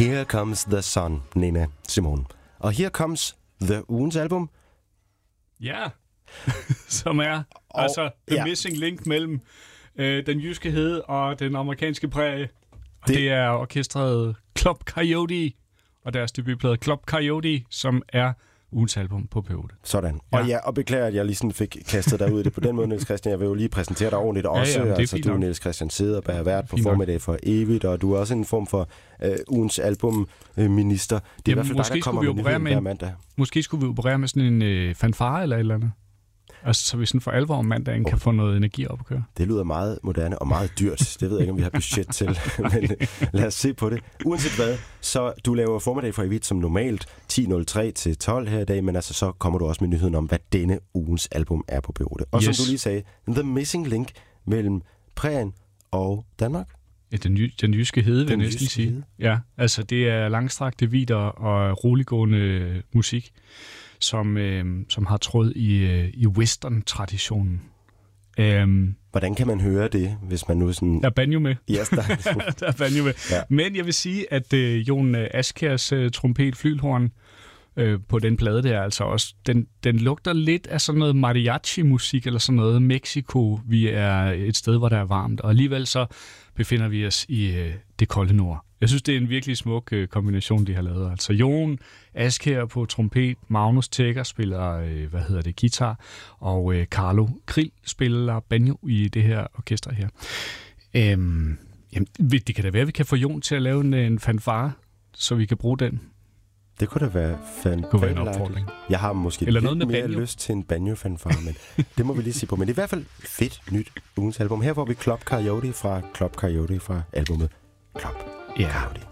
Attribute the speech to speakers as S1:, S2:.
S1: Here Comes the Sun, Nina Simone. Og Here Comes the ugens album.
S2: Ja, som er the missing link mellem den jyske hede og den amerikanske præge. Og det er orkestret Club Coyote og deres debutplade Club Coyote, som er ugens album på P8.
S1: Sådan. Ja. Og beklager, at jeg lige sådan fik kastet dig ud i det på den måde, Niels Christian. Jeg vil jo lige præsentere dig ordentligt også.
S2: Ja,
S1: altså, du er Niels Christian Sederberg, vært på Formiddag for evigt, og du er også en form for ugens albumminister. Det er i hvert fald dig, der kommer med nyheden hver mandag.
S2: Måske skulle vi operere med sådan en fanfare eller et eller andet. Altså, så vi sådan for alvor om mandagen kan få noget energi op at køre.
S1: Det lyder meget moderne og meget dyrt. Det ved jeg ikke, om vi har budget til. Men lad os se på det. Uanset hvad, så du laver Formiddag for evigt som normalt 10.03 til 12 her i dag, men altså så kommer du også med nyheden om, hvad denne ugens album er på P8. Og som du lige sagde, the missing link mellem prægen og Danmark.
S2: Ja, den jyske hede, vil jeg næsten sige. Ja, altså det er langstrakte vidder og roliggående musik, som har tråd i western-traditionen.
S1: Hvordan kan man høre det, hvis man nu sådan...
S2: Der er banjo med.
S1: Yes, der
S2: er banjo med. Ja. Men jeg vil sige, at Jon Askjærs trompet-flygelhorn på den plade der, altså også, den lugter lidt af sådan noget mariachi-musik eller sådan noget. Mexico, vi er et sted, hvor der er varmt, og alligevel så befinder vi os i det kolde nord. Jeg synes, det er en virkelig smuk kombination, de har lavet. Altså Jon Askjær på trompet, Magnus Tækker spiller, guitar, og Carlo Krill spiller banjo i det her orkester her. Jamen, det kan da være, at vi kan få Jon til at lave en fanfare, så vi kan bruge den.
S1: Det kunne da være fantastisk. Jeg har måske lidt mere lyst til en banjo-fanfare, men det må vi lige se på. Men det er i hvert fald fedt nyt ugens album. Her får vi Club Coyote fra albumet Club Coyote.